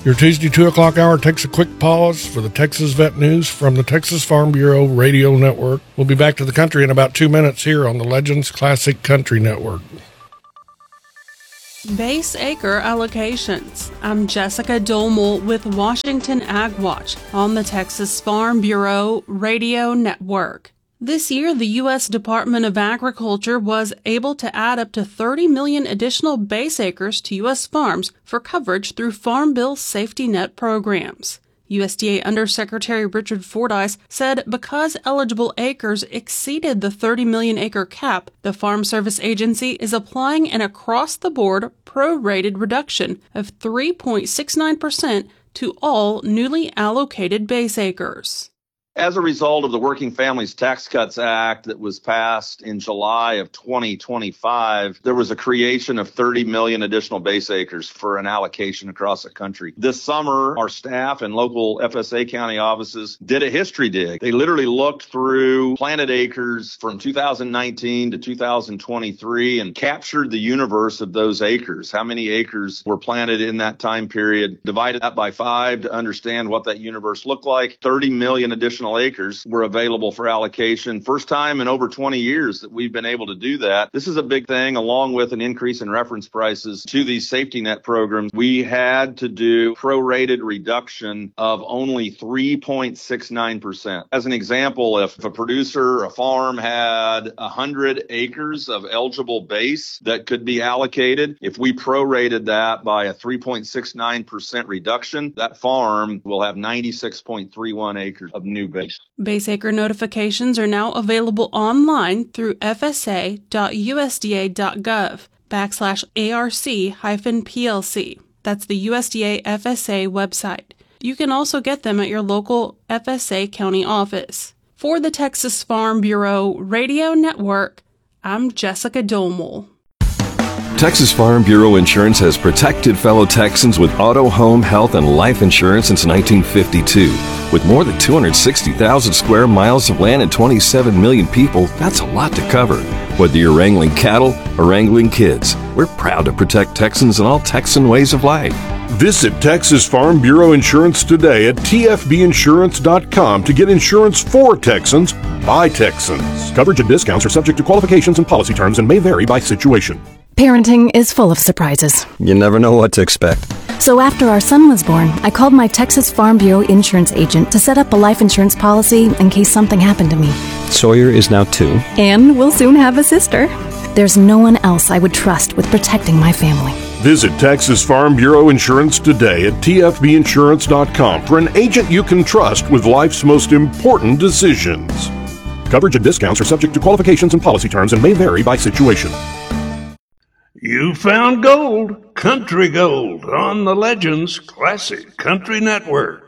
Your Tuesday 2 o'clock hour takes a quick pause for the Texas Vet News from the Texas Farm Bureau Radio Network. We'll be back to the country in about 2 minutes here on the Legends Classic Country Network. Base acre allocations. I'm Jessica Domel with Washington Ag Watch on the Texas Farm Bureau Radio Network. This year, the U.S. Department of Agriculture was able to add up to 30 million additional base acres to U.S. farms for coverage through Farm Bill safety net programs. USDA Undersecretary Richard Fordyce said because eligible acres exceeded the 30 million acre cap, the Farm Service Agency is applying an across-the-board prorated reduction of 3.69% to all newly allocated base acres. As a result of the Working Families Tax Cuts Act that was passed in July of 2025, there was a creation of 30 million additional base acres for an allocation across the country. This summer, our staff and local FSA county offices did a history dig. They literally looked through planted acres from 2019 to 2023 and captured the universe of those acres. How many acres were planted in that time period? Divided that by 5 to understand what that universe looked like. 30 million additional acres were available for allocation. First time in over 20 years that we've been able to do that. This is a big thing, along with an increase in reference prices to these safety net programs. We had to do prorated reduction of only 3.69%. As an example, if a producer, a farm had 100 acres of eligible base that could be allocated, if we prorated that by a 3.69% reduction, that farm will have 96.31 acres of new base. Base acre notifications are now available online through fsa.usda.gov/ARC-PLC. That's the USDA FSA website. You can also get them at your local FSA county office. For the Texas Farm Bureau Radio Network, I'm Jessica Domel. Texas Farm Bureau Insurance has protected fellow Texans with auto, home, health, and life insurance since 1952. With more than 260,000 square miles of land and 27 million people, that's a lot to cover. Whether you're wrangling cattle or wrangling kids, we're proud to protect Texans in all Texan ways of life. Visit Texas Farm Bureau Insurance today at tfbinsurance.com to get insurance for Texans by Texans. Coverage and discounts are subject to qualifications and policy terms and may vary by situation. Parenting is full of surprises. You never know what to expect. So after our son was born, I called my Texas Farm Bureau insurance agent to set up a life insurance policy in case something happened to me. Sawyer is now 2. And we'll soon have a sister. There's no one else I would trust with protecting my family. Visit Texas Farm Bureau Insurance today at tfbinsurance.com for an agent you can trust with life's most important decisions. Coverage and discounts are subject to qualifications and policy terms and may vary by situation. You found gold, country gold, on the Legends Classic Country Network.